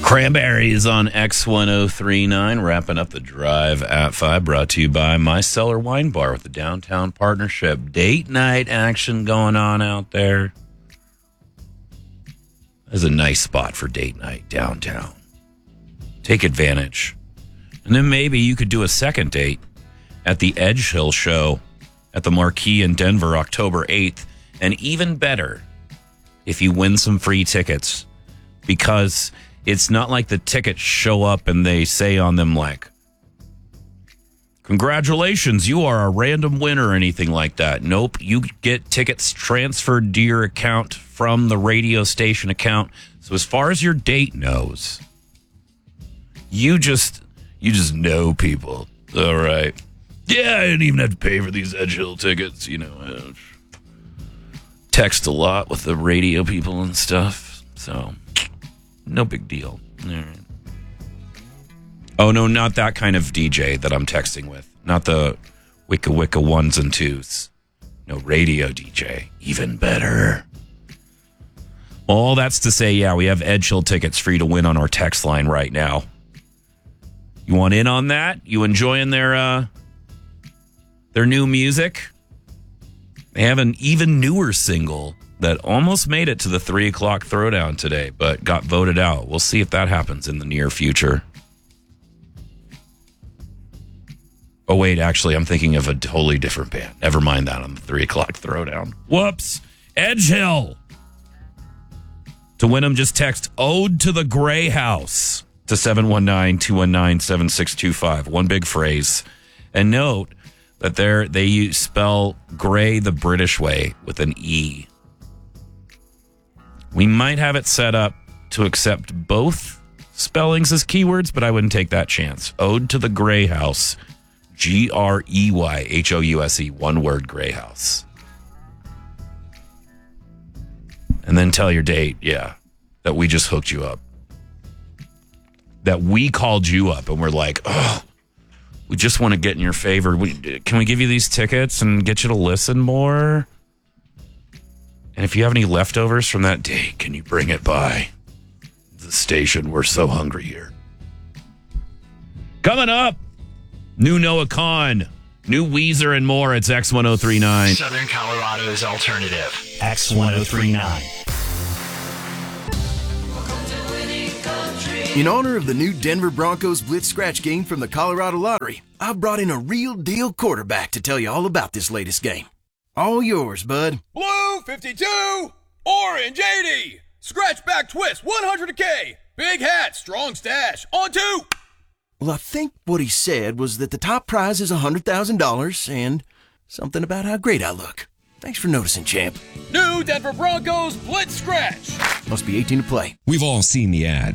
Cranberries on X1039, wrapping up the drive at 5, brought to you by My Cellar Wine Bar with the Downtown Partnership. Date night action going on out there. There's a nice spot for date night downtown. Take advantage. And then maybe you could do a second date at the Edge Hill show at the Marquee in Denver, October 8th. And even better, if you win some free tickets, because it's not like the tickets show up and they say on them like, congratulations, you are a random winner or anything like that. Nope, you get tickets transferred to your account from the radio station account. So as far as your date knows, you just know people. All right. Yeah, I didn't even have to pay for these Edge Hill tickets. You know, text a lot with the radio people and stuff. So no big deal. All right. Oh, no, not that kind of DJ that I'm texting with. Not the Wicca Wicca ones and twos. No, radio DJ. Even better. All that's to say, yeah, we have Edge Hill tickets for you to win on our text line right now. You want in on that? You enjoying their new music? They have an even newer single that almost made it to the 3 o'clock throwdown today, but got voted out. We'll see if that happens in the near future. Oh, wait, actually, I'm thinking of a totally different band. Never mind that on the 3 o'clock throwdown. Whoops. Edge Hill. To win them, just text Ode to the Gray House to 719-219-7625. One big phrase. And note that they spell gray the British way with an E. We might have it set up to accept both spellings as keywords, but I wouldn't take that chance. Ode to the Gray House. Greyhouse. One word, Gray House. And then tell your date, yeah, that we just hooked you up. That we called you up and we're like, oh, we just want to get in your favor. Can we give you these tickets and get you to listen more? And if you have any leftovers from that day, can you bring it by the station? We're so hungry here. Coming up, new Noah Kahan, new Weezer and more. It's X1039. Southern Colorado's alternative. X1039. In honor of the new Denver Broncos Blitz Scratch game from the Colorado Lottery, I've brought in a real deal quarterback to tell you all about this latest game. All yours, bud. Blue 52, orange 80, scratch back twist 100K, big hat, strong stash, on two. Well, I think what he said was that the top prize is $100,000 and something about how great I look. Thanks for noticing, champ. New Denver Broncos Blitz Scratch. Must be 18 to play. We've all seen the ad.